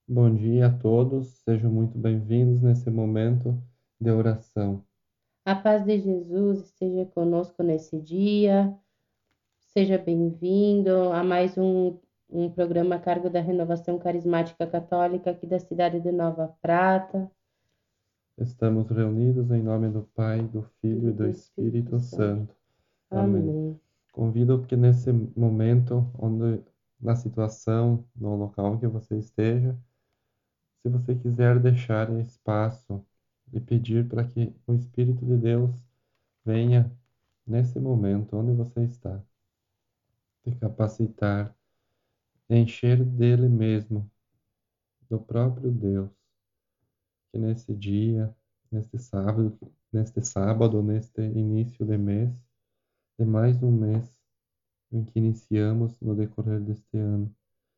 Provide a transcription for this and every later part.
Bom dia a todos, sejam muito bem-vindos nesse momento de oração. A paz de Jesus esteja conosco nesse dia. Seja bem-vindo a mais um programa a cargo da Renovação Carismática Católica aqui da cidade de Nova Prata. Estamos reunidos em nome do Pai, do Filho Filho e do do Espírito Espírito Santo. Santo. Amém. Amém. Convido que nesse momento, na situação, no local que você esteja, se você quiser deixar espaço e pedir para que o Espírito de Deus venha nesse momento onde você está, te capacitar, encher dele mesmo, do próprio Deus, que nesse dia, neste sábado, neste início de mês, de mais um mês em que iniciamos no decorrer deste ano,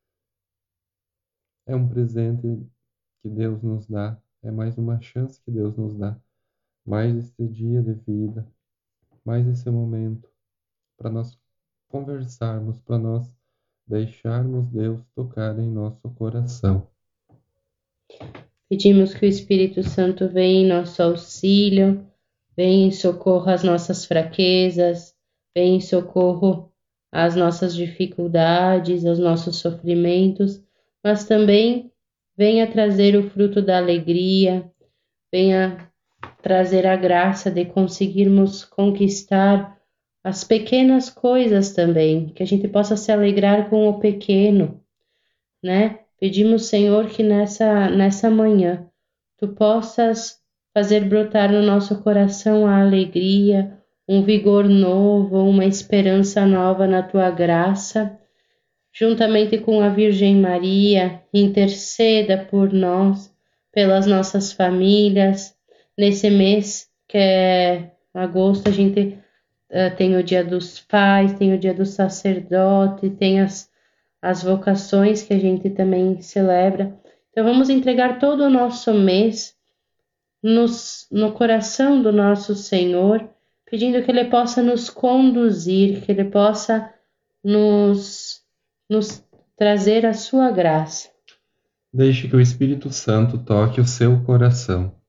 é um presente que Deus nos dá, é mais uma chance que Deus nos dá, mais este dia de vida, mais esse momento para nós conversarmos, para nós deixarmos Deus tocar em nosso coração. Pedimos que o Espírito Santo venha em nosso auxílio, venha em socorro às nossas fraquezas, venha em socorro às nossas dificuldades, aos nossos sofrimentos, mas também venha trazer o fruto da alegria, venha trazer a graça de conseguirmos conquistar as pequenas coisas também, que a gente possa se alegrar com o pequeno, né? Pedimos, Senhor, que nessa manhã tu possas fazer brotar no nosso coração a alegria, um vigor novo, uma esperança nova na tua graça, juntamente com a Virgem Maria, interceda por nós, pelas nossas famílias. Nesse mês que é agosto, a gente tem o Dia dos Pais, tem o Dia do Sacerdote, tem as vocações que a gente também celebra. Então, vamos entregar todo o nosso mês no coração do nosso Senhor, pedindo que Ele possa nos conduzir, que Ele possa nos trazer a sua graça. Deixe que o Espírito Santo toque o seu coração.